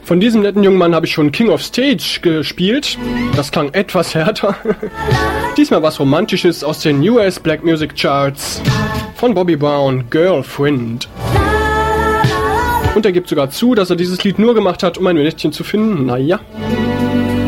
Von diesem netten jungen Mann habe ich schon King of Stage gespielt. Das klang etwas härter. Diesmal was Romantisches aus den US Black Music Charts von Bobby Brown, Girlfriend. Und er gibt sogar zu, dass er dieses Lied nur gemacht hat, um ein Mädchen zu finden. Naja.